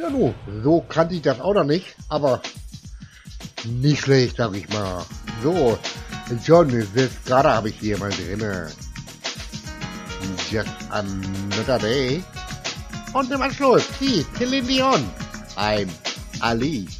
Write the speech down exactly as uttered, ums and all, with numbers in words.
Ja, du, so kannte ich das auch noch nicht, aber nicht schlecht, sag ich mal. So, John, jetzt gerade habe ich hier mal drinne Just Another Day. Und im Anschluss, die Celine Dion, I'm Ali.